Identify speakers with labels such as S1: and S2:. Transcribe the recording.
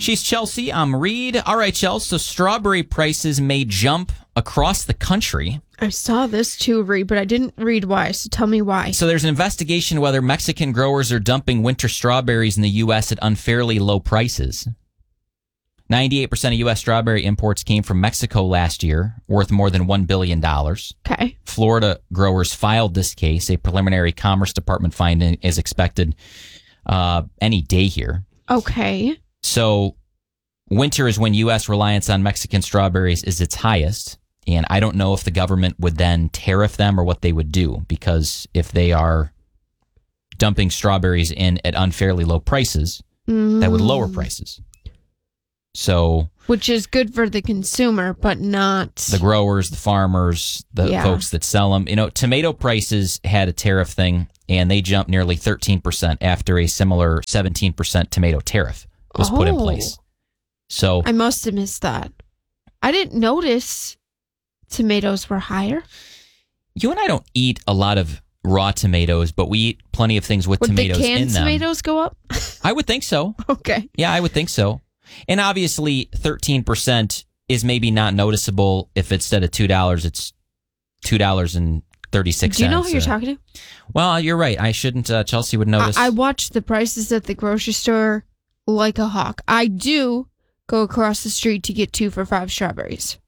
S1: She's Chelsea. I'm Reed. All right, Chelsea. So strawberry prices may jump across the country.
S2: I saw this too, Reed, but I didn't read why, so tell me why.
S1: So there's an investigation whether Mexican growers are dumping winter strawberries in the U.S. at unfairly low prices. 98% of U.S. strawberry imports came from Mexico last year, worth more than $1 billion.
S2: Okay.
S1: Florida growers filed this case. A preliminary Commerce Department finding is expected any day here.
S2: Okay.
S1: So winter is when U.S. reliance on Mexican strawberries is its highest. And I don't know if the government would then tariff them or what they would do, because if they are dumping strawberries in at unfairly low prices, that would lower prices. So,
S2: which is good for the consumer, but not
S1: the growers, the farmers, the folks that sell them. You know, tomato prices had a tariff thing, and they jumped nearly 13% after a similar 17% tomato tariff was put in place. So
S2: I must have missed that. I didn't notice tomatoes were higher.
S1: You and I don't eat a lot of raw tomatoes, but we eat plenty of things with tomatoes in them.
S2: Would the canned tomatoes go up?
S1: I would think so.
S2: Okay.
S1: Yeah, I would think so. And obviously, 13% is maybe not noticeable if instead of $2, it's $2.36.
S2: Do you know who you're talking to?
S1: Well, you're right. I shouldn't. Chelsea would notice.
S2: I watch the prices at the grocery store like a hawk. I do go across the street to get 2 for $5 strawberries.